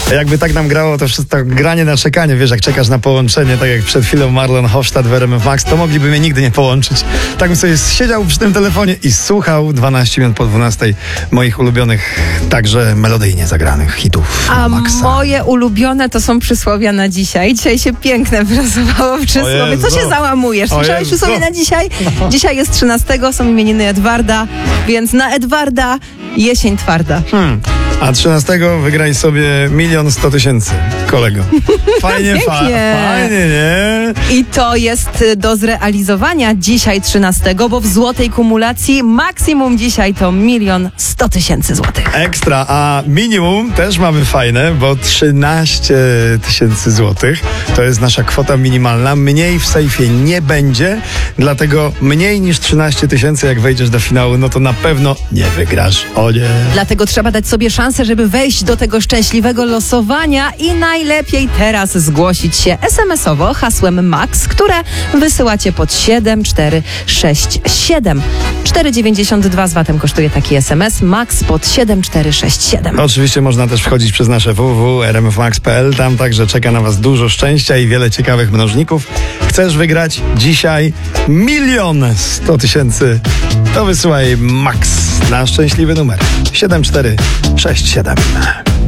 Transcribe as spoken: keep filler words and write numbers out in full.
Jakby tak nam grało to wszystko, to granie na czekanie, wiesz, jak czekasz na połączenie, tak jak przed chwilą Marlon Hofstadt w R M F Max, to mogliby mnie nigdy nie połączyć. Tak bym sobie siedział przy tym telefonie i słuchał dwanaście minut po dwunastej moich ulubionych, także melodyjnie zagranych hitów A Maxa. moje ulubione to są przysłowia na dzisiaj. Dzisiaj się piękne wyrazowało przysłowie. Co się załamujesz? Słyszałeś przysłowie na dzisiaj? Dzisiaj jest trzynastego, są imieniny Edwarda, więc na Edwarda jesień twarda. Hmm. A trzynastego wygraj sobie milion sto tysięcy, kolego. Fajnie, fa- fajnie, nie? I to jest do zrealizowania dzisiaj trzynastego, bo w złotej kumulacji maksimum dzisiaj to milion sto tysięcy złotych. Ekstra, a minimum też mamy fajne, bo trzynaście tysięcy złotych to jest nasza kwota minimalna. Mniej w sejfie nie będzie, dlatego mniej niż trzynaście tysięcy, jak wejdziesz do finału, no to na pewno nie wygrasz. O nie. Dlatego trzeba dać sobie szansę, żeby wejść do tego szczęśliwego losowania i najlepiej teraz zgłosić się es em esowo hasłem MAX, które wysyłacie pod siedem cztery sześć siedem. cztery dziewięćdziesiąt dwa z vatem kosztuje taki es em es. MAX pod siedem cztery sześć siedem. Oczywiście można też wchodzić przez nasze w w w kropka r m f max kropka p l. Tam także czeka na Was dużo szczęścia i wiele ciekawych mnożników. Chcesz wygrać dzisiaj milion sto tysięcy? To wysyłaj MAX na szczęśliwy numer siedem cztery sześć siedem.